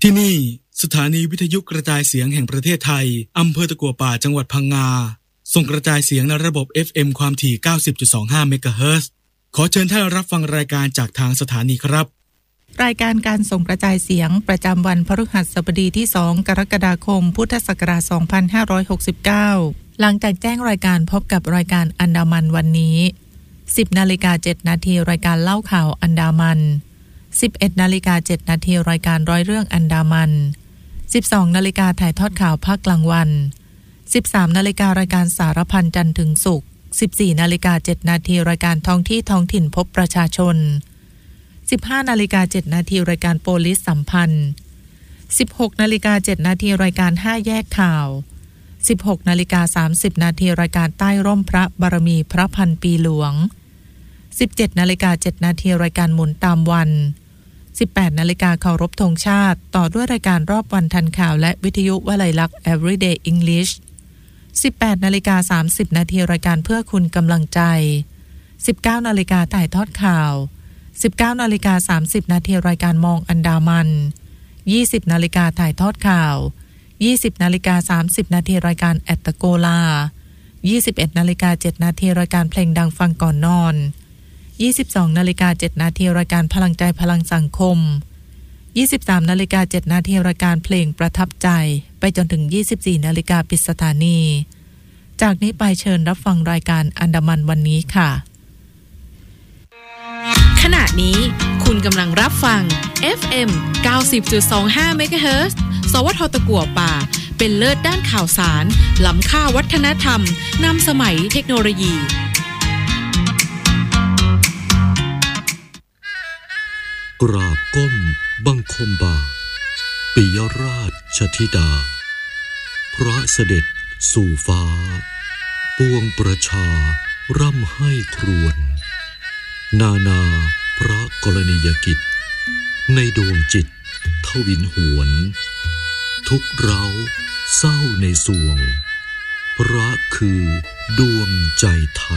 ที่นี่สถานีวิทยุกระจายเสียงแห่งประเทศไทยอำเภอตะกั่วป่าจังหวัดพังงาส่งกระจายเสียงในระบบ FM ความถี่ 90.25 เมกะเฮิรตซ์ขอเชิญท่านรับฟังรายการจากทางสถานีครับรายการการส่งกระจายเสียงประจำวันพฤหัสบดีที่2กรกฎาคมพุทธศักราช2569หลังจากแจ้งรายการพบกับรายการอันดามันวันนี้ 10:07 น.รายการเล่าข่าวอันดามัน 11:07 น.รายการร้อยเรื่องอันดามัน 12:00 น.ถ่ายทอดข่าวภาคกลางวัน 13:00 น.รายการสารพันจันทร์ถึงศุกร์ 14:07 น.รายการท้องที่ท้องถิ่นพบประชาชน 15:07 น.รายการโปลิสสัมพันธ์ 16:07 น.รายการ5แยกข่าว 16:30 น.รายการใต้ร่มพระบารมีพระพันปีหลวง 17:07 น.รายการหมุนตามวัน 18:00 น.เคารพธงชาติต่อด้วยรายการรอบวันทันข่าวและวิทยุวลัยลักษณ์ Everyday English 18:30 น.รายการเพื่อคุณกำลังใจ 19:00 น.ถ่ายทอดข่าว 19:30 น.รายการมองอันดามัน 20:00 น.ถ่ายทอดข่าว 20:30 น.รายการแอตตะโกลา 21:07 น.รายการเพลงดังฟังก่อนนอน 22:07 น.รายการพลังใจพลังสังคม 23:07 น.รายการเพลงประทับใจไปจนถึง 24:00 น.ปิดสถานีจากนี้ไปเชิญรับฟังรายการอันดามันวันนี้ค่ะขณะนี้คุณกำลังรับฟัง FM 90.25 เมกะเฮิรตซ์สวท.ตะกั่วป่าเป็นเลิศด้านข่าวสารล้ำค่าวัฒนธรรมนำสมัยเทคโนโลยีกราบก้มบังคมบาทปิยราชธิดาพระเสด็จสู่ฟ้าปวงประชาร่ำให้ครวญนาพระกรณียกิจในดวงจิตทวินหวนทุกเร้าเศร้าในสวงพระคือดวงใจไทย